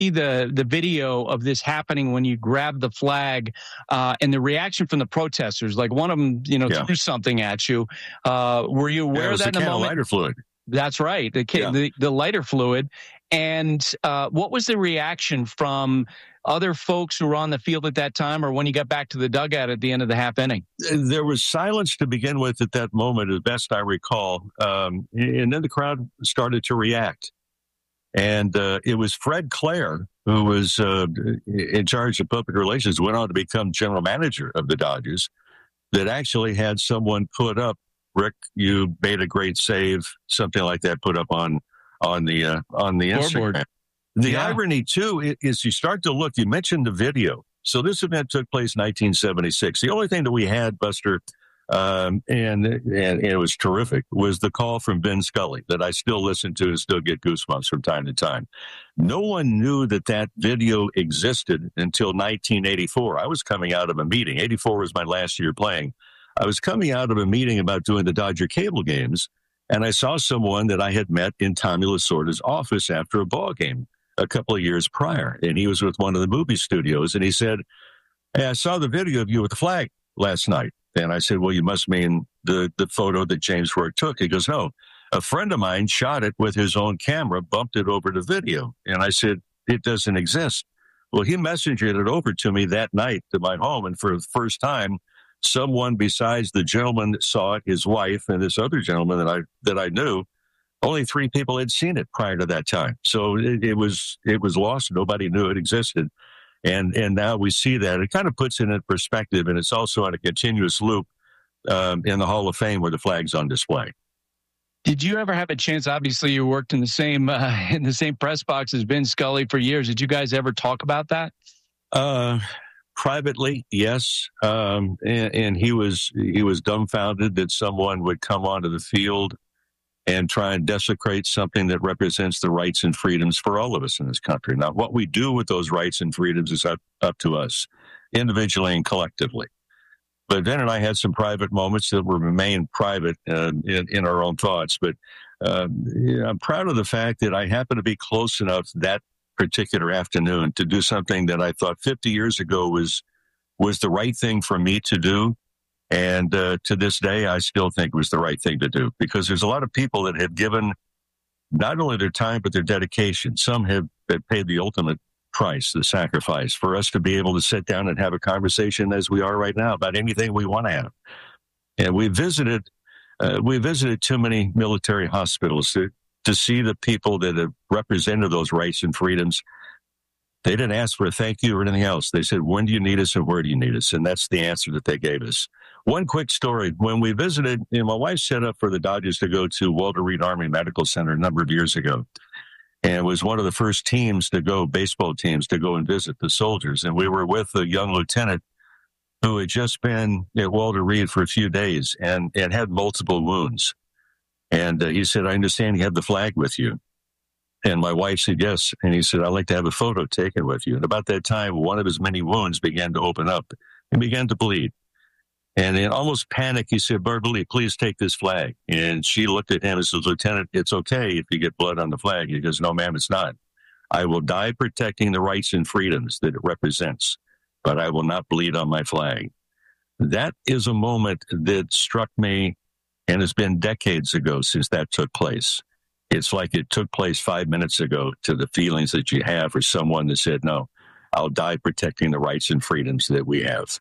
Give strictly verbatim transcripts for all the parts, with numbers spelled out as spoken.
the the video of this happening when you grabbed the flag uh, and the reaction from the protesters. Like one of them, you know, yeah. threw something at you. Uh, were you aware yeah, of that the in the moment? Lighter fluid. That's right, the, yeah. the the lighter fluid. And uh, what was the reaction from other folks who were on the field at that time, or when you got back to the dugout at the end of the half inning? There was silence to begin with at that moment, as best I recall, um, and then the crowd started to react. And uh, it was Fred Claire, who was uh, in charge of public relations, went on to become general manager of the Dodgers, that actually had someone put up, Rick, you made a great save, something like that, put up on on the uh, on the Scoreboard. Instagram. The yeah. irony, too, is you start to look, you mentioned the video. So this event took place in nineteen seventy-six. The only thing that we had, Buster, Um, and, and and it was terrific, was the call from Vin Scully that I still listen to and still get goosebumps from time to time. No one knew that that video existed until nineteen eighty-four. I was coming out of a meeting. eighty-four was my last year playing. I was coming out of a meeting about doing the Dodger cable games, and I saw someone that I had met in Tommy Lasorda's office after a ball game a couple of years prior, and he was with one of the movie studios, and he said, "Hey, I saw the video of you with the flag last night." And I said, "Well, you must mean the, the photo that James Work took." He goes, "No, a friend of mine shot it with his own camera, bumped it over to video." And I said, "It doesn't exist." Well, he messaged it over to me that night to my home. And for the first time, someone besides the gentleman that saw it, his wife, and this other gentleman that I that I knew, only three people had seen it prior to that time. So it, it was it was lost. Nobody knew it existed. And and now we see that. It kind of puts it in perspective, and it's also on a continuous loop um, in the Hall of Fame where the flag's on display. Did you ever have a chance? Obviously, you worked in the same uh, in the same press box as Vin Scully for years. Did you guys ever talk about that? Uh, privately, yes. Um, and, and he was he was dumbfounded that someone would come onto the field and try and desecrate something that represents the rights and freedoms for all of us in this country. Now, what we do with those rights and freedoms is up, up to us, individually and collectively. But Vin and I had some private moments that will remain private uh, in, in our own thoughts. But uh, yeah, I'm proud of the fact that I happened to be close enough that particular afternoon to do something that I thought fifty years ago was was the right thing for me to do. And uh, to this day, I still think it was the right thing to do, because there's a lot of people that have given not only their time, but their dedication. Some have, have paid the ultimate price, the sacrifice, for us to be able to sit down and have a conversation as we are right now about anything we want to have. And we visited, uh, we visited too many military hospitals to, to see the people that have represented those rights and freedoms. They didn't ask for a thank you or anything else. They said, "When do you need us and where do you need us?" And that's the answer that they gave us. One quick story. When we visited, you know, my wife set up for the Dodgers to go to Walter Reed Army Medical Center a number of years ago. And it was one of the first teams to go, baseball teams, to go and visit the soldiers. And we were with a young lieutenant who had just been at Walter Reed for a few days and, and had multiple wounds. And uh, he said, "I understand you have the flag with you." And my wife said, "Yes." And he said, "I'd like to have a photo taken with you." And about that time, one of his many wounds began to open up and began to bleed. And in almost panic, he said, "Beverly, please take this flag." And she looked at him and said, "Lieutenant, it's okay if you get blood on the flag." He goes, "No, ma'am, it's not. I will die protecting the rights and freedoms that it represents, but I will not bleed on my flag." That is a moment that struck me, and it's been decades ago since that took place. It's like it took place five minutes ago to the feelings that you have for someone that said, "No, I'll die protecting the rights and freedoms that we have."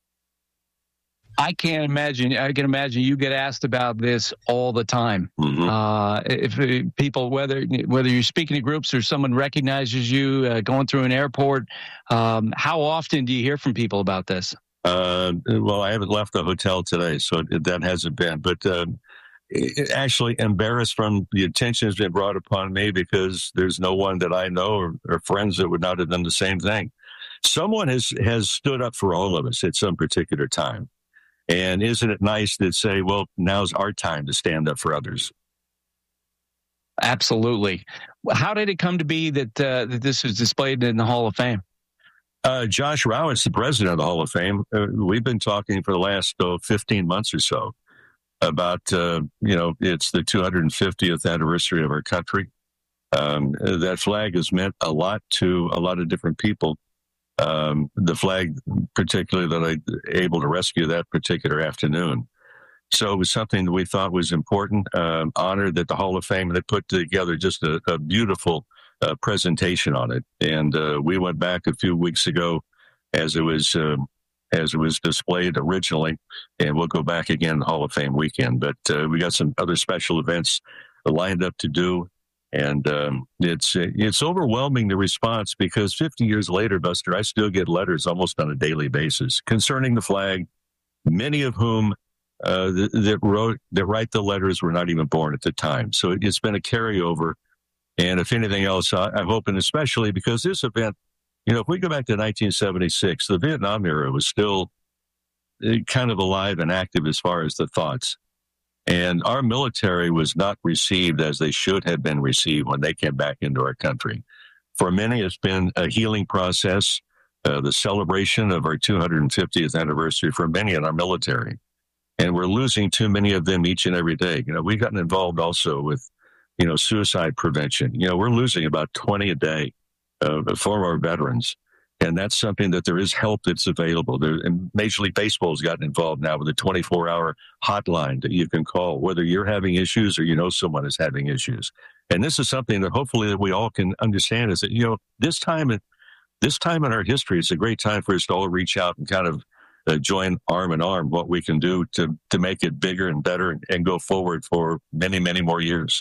I can't imagine. I can imagine you get asked about this all the time. Mm-hmm. Uh, if uh, people, whether whether you're speaking to groups or someone recognizes you uh, going through an airport, um, how often do you hear from people about this? Uh, well, I haven't left the hotel today, so it, that hasn't been. But um, it, actually, embarrassed from the attention that's been brought upon me, because there's no one that I know or, or friends that would not have done the same thing. Someone has has stood up for all of us at some particular time. And isn't it nice to say, well, now's our time to stand up for others? Absolutely. How did it come to be that, uh, that this was displayed in the Hall of Fame? Uh, Josh Rowett's the president of the Hall of Fame. Uh, we've been talking for the last oh, fifteen months or so about, uh, you know, it's the two hundred fiftieth anniversary of our country. Um, that flag has meant a lot to a lot of different people. Um, the flag, particularly that I was able to rescue that particular afternoon. So it was something that we thought was important, um, honored that the Hall of Fame that put together just a, a beautiful uh, presentation on it. And uh, we went back a few weeks ago as it was um, as it was displayed originally, and we'll go back again Hall of Fame weekend. But uh, we got some other special events lined up to do. And um, it's it's overwhelming, the response, because fifty years later, Buster, I still get letters almost on a daily basis concerning the flag, many of whom uh, that, that wrote that write the letters were not even born at the time. So it, it's been a carryover. And if anything else, I, I'm hoping, especially because this event, you know, if we go back to nineteen seventy-six, the Vietnam era was still kind of alive and active as far as the thoughts. And our military was not received as they should have been received when they came back into our country. For many, it's been a healing process, uh, the celebration of our two hundred fiftieth anniversary for many in our military. And we're losing too many of them each and every day. You know, we've gotten involved also with, you know, suicide prevention. You know, we're losing about twenty a day uh, for our veterans. And that's something that there is help that's available. There, and Major League Baseball has gotten involved now with a twenty-four hour hotline that you can call, whether you're having issues or you know someone is having issues. And this is something that hopefully that we all can understand, is that, you know, this time, this time in our history, it's a great time for us to all reach out and kind of uh, join arm in arm what we can do to, to make it bigger and better and, and go forward for many, many more years.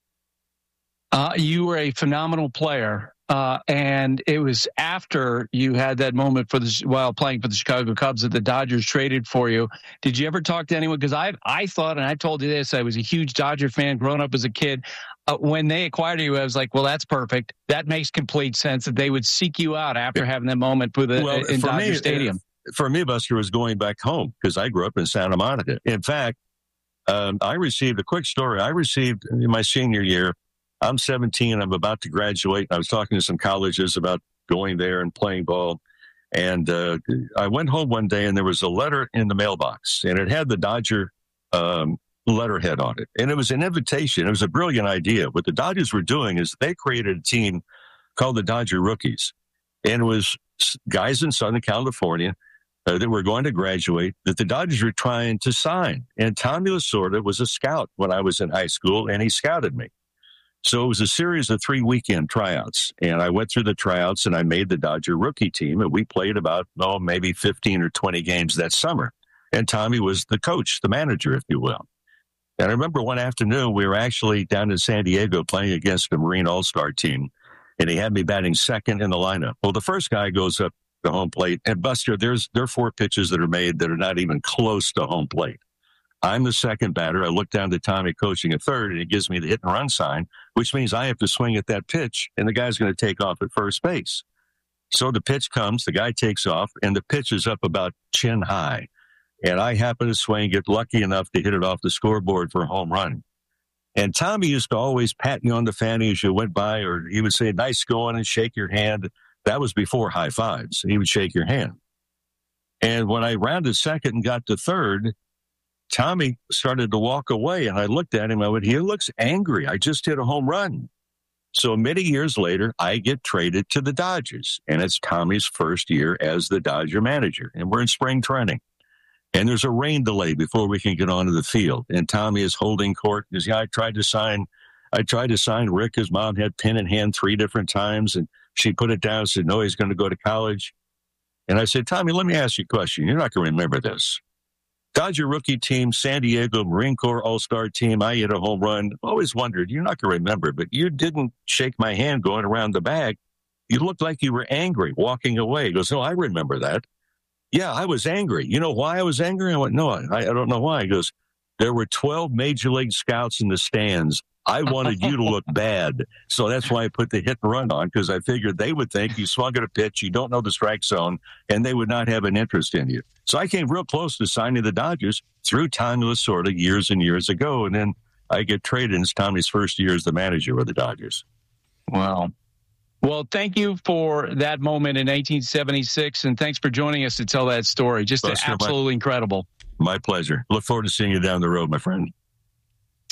Uh, you were a phenomenal player. Uh, and it was after you had that moment for the while playing for the Chicago Cubs that the Dodgers traded for you. Did you ever talk to anyone? Because I I thought, and I told you this, I was a huge Dodger fan growing up as a kid. Uh, when they acquired you, I was like, well, that's perfect. That makes complete sense that they would seek you out after having that moment with the, well, in Dodger me, Stadium. For me, Buster, was going back home because I grew up in Santa Monica. In fact, um, I received a quick story. I received in my senior year. I'm seventeen. I'm about to graduate. I was talking to some colleges about going there and playing ball. And uh, I went home one day, and there was a letter in the mailbox, and it had the Dodger um, letterhead on it. And it was an invitation. It was a brilliant idea. What the Dodgers were doing is they created a team called the Dodger Rookies. And it was guys in Southern California uh, that were going to graduate that the Dodgers were trying to sign. And Tommy Lasorda was a scout when I was in high school, and he scouted me. So it was a series of three weekend tryouts, and I went through the tryouts and I made the Dodger rookie team, and we played about, oh, maybe fifteen or twenty games that summer. And Tommy was the coach, the manager, if you will. And I remember one afternoon we were actually down in San Diego playing against a Marine All-Star team, and he had me batting second in the lineup. Well, the first guy goes up to home plate, and Buster, there's there are four pitches that are made that are not even close to home plate. I'm the second batter. I look down to Tommy coaching at third, and he gives me the hit and run sign, which means I have to swing at that pitch, and the guy's going to take off at first base. So the pitch comes, the guy takes off, and the pitch is up about chin high. And I happen to swing, get lucky enough to hit it off the scoreboard for a home run. And Tommy used to always pat you on the fanny as you went by, or he would say, nice going, and shake your hand. That was before high fives. He would shake your hand. And when I rounded second and got to third, Tommy started to walk away, and I looked at him. I went, he looks angry. I just hit a home run. So many years later, I get traded to the Dodgers, and it's Tommy's first year as the Dodger manager, and we're in spring training. And there's a rain delay before we can get onto the field, and Tommy is holding court because, yeah, I tried to sign, I tried to sign Rick. His mom had pen in hand three different times, and she put it down and said, no, he's going to go to college. And I said, Tommy, let me ask you a question. You're not going to remember this. Dodger rookie team, San Diego Marine Corps All-Star team. I hit a home run. Always wondered, you're not going to remember, but you didn't shake my hand going around the bag. You looked like you were angry walking away. He goes, no, I remember that. Yeah, I was angry. You know why I was angry? I went, no, I, I don't know why. He goes, there were twelve major league scouts in the stands. I wanted you to look bad. So that's why I put the hit and run on, because I figured they would think you swung at a pitch, you don't know the strike zone, and they would not have an interest in you. So I came real close to signing the Dodgers through Tommy Lasorda years and years ago, and then I get traded, and it's Tommy's first year as the manager of the Dodgers. Wow. Well, thank you for that moment in nineteen seventy-six, and thanks for joining us to tell that story. Just Buster, absolutely my, incredible. My pleasure. Look forward to seeing you down the road, my friend.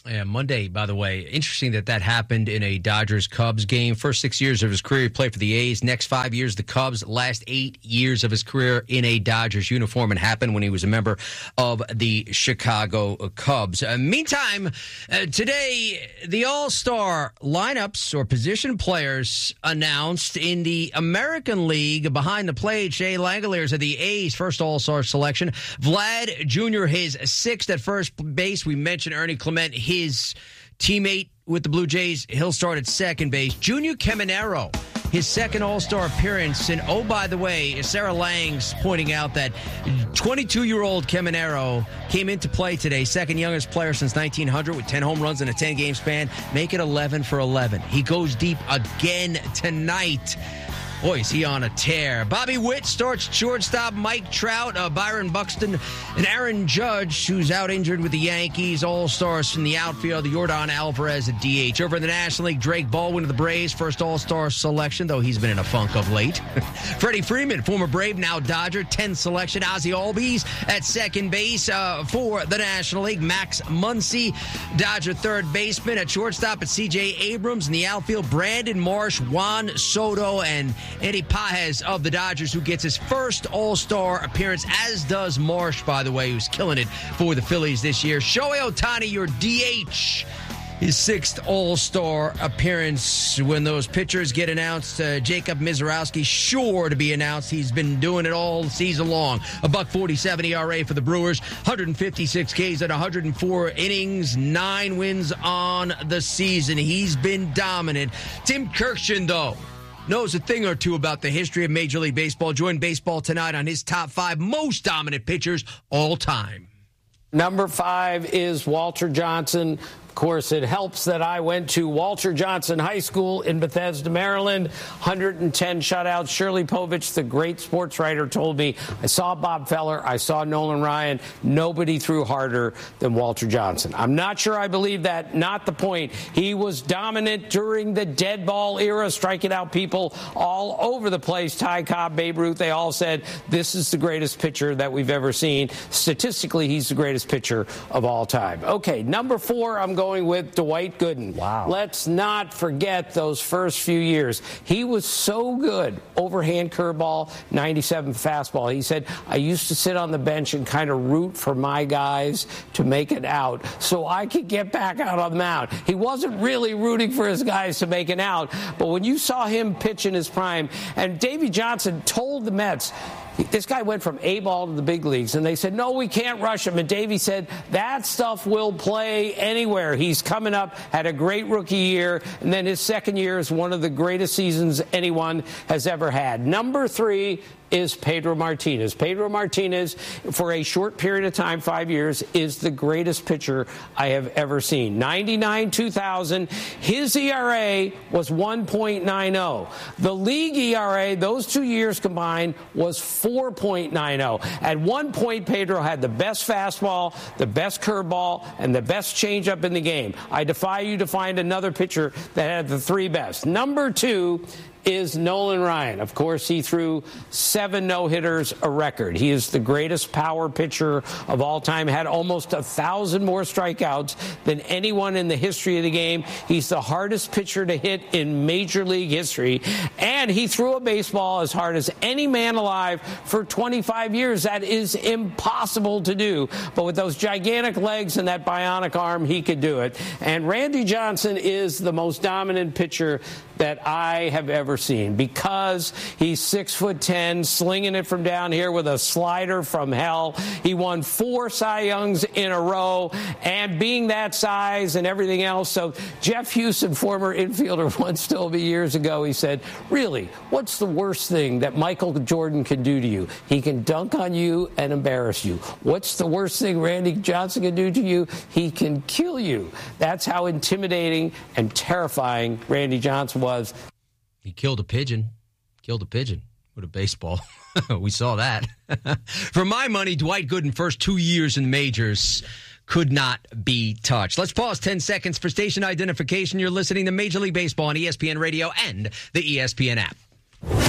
Yeah, Monday, by the way. Interesting that that happened in a Dodgers-Cubs game. First six years of his career, he played for the A's. Next five years, the Cubs. Last eight years of his career in a Dodgers uniform. And happened when he was a member of the Chicago Cubs. Uh, meantime, uh, today, the All-Star lineups or position players announced in the American League. Behind the plate, Shea Langeliers of the A's first All-Star selection. Vlad Junior, his sixth at first base. We mentioned Ernie Clement, his teammate with the Blue Jays. He'll start at second base. Junior Caminero, his second All-Star appearance. And, oh, by the way, Sarah Lang's pointing out that twenty-two-year-old Caminero came into play today, second youngest player since nineteen hundred with ten home runs in a ten-game span. Make it eleven for eleven. He goes deep again tonight. Boy, is he on a tear. Bobby Witt starts shortstop. Mike Trout, uh, Byron Buxton, and Aaron Judge, who's out injured with the Yankees. All-Stars from the outfield. Yordan Alvarez at D H. Over in the National League, Drake Baldwin of the Braves, first All-Star selection, though he's been in a funk of late. Freddie Freeman, former Brave, now Dodger, tenth selection. Ozzie Albies at second base uh, for the National League. Max Muncy, Dodger third baseman. At shortstop, at C J Abrams. In the outfield, Brandon Marsh, Juan Soto, and Eddie Pajes of the Dodgers, who gets his first All-Star appearance, as does Marsh, by the way, who's killing it for the Phillies this year. Shohei Ohtani, your D H, his sixth All-Star appearance. When those pitchers get announced, uh, Jacob Mizorowski, sure to be announced. He's been doing it all season long. A buck forty-seven E R A for the Brewers, one hundred fifty-six Ks at one hundred four innings, nine wins on the season. He's been dominant. Tim Kirkshin, though, knows a thing or two about the history of Major League Baseball. Join Baseball Tonight on his top five most dominant pitchers all time. Number five is Walter Johnson. Of course, it helps that I went to Walter Johnson High School in Bethesda, Maryland. one hundred ten shutouts. Shirley Povich, the great sports writer, told me, I saw Bob Feller, I saw Nolan Ryan. Nobody threw harder than Walter Johnson. I'm not sure I believe that. Not the point. He was dominant during the dead ball era, striking out people all over the place. Ty Cobb, Babe Ruth, they all said this is the greatest pitcher that we've ever seen. Statistically, he's the greatest pitcher of all time. Okay, number four, I'm going going with Dwight Gooden. Wow. Let's not forget those first few years. He was so good. Overhand curveball, ninety-seven fastball. He said, I used to sit on the bench and kind of root for my guys to make it out so I could get back out on the mound. He wasn't really rooting for his guys to make it out, but when you saw him pitch in his prime, and Davey Johnson told the Mets, this guy went from A-ball to the big leagues, and they said, no, we can't rush him. And Davey said, that stuff will play anywhere. He's coming up, had a great rookie year, and then his second year is one of the greatest seasons anyone has ever had. Number three is Pedro Martinez. Pedro Martinez, for a short period of time, five years, is the greatest pitcher I have ever seen. ninety-nine two thousand, his E R A was one point nine oh. The league E R A, those two years combined, was four point nine oh. At one point, Pedro had the best fastball, the best curveball, and the best changeup in the game. I defy you to find another pitcher that had the three best. Number two is Nolan Ryan. Of course, he threw seven no-hitters, a record. He is the greatest power pitcher of all time, had almost a thousand more strikeouts than anyone in the history of the game. He's the hardest pitcher to hit in Major League history, and he threw a baseball as hard as any man alive for twenty-five years. That is impossible to do, but with those gigantic legs and that bionic arm, he could do it. And Randy Johnson is the most dominant pitcher that I have ever seen, because he's six foot ten, slinging it from down here with a slider from hell. He won four Cy Youngs in a row, and being that size and everything else. So Jeff Houston, former infielder, once told me years ago, he said, really, what's the worst thing that Michael Jordan can do to you? He can dunk on you and embarrass you. What's the worst thing Randy Johnson can do to you? He can kill you. That's how intimidating and terrifying Randy Johnson was. He killed a pigeon. Killed a pigeon with a baseball. We saw that. For my money, Dwight Gooden, first two years in the majors, could not be touched. Let's pause ten seconds for station identification. You're listening to Major League Baseball on E S P N Radio and the E S P N app. You're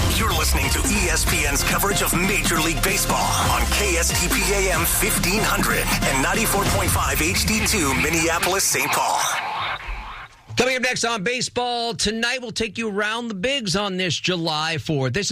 listening to E S P N's coverage of Major League Baseball on K S T P A M fifteen hundred and ninety-four point five H D two Minneapolis, Saint Paul. Coming up next on Baseball Tonight, we'll take you around the bigs on this July fourth. This is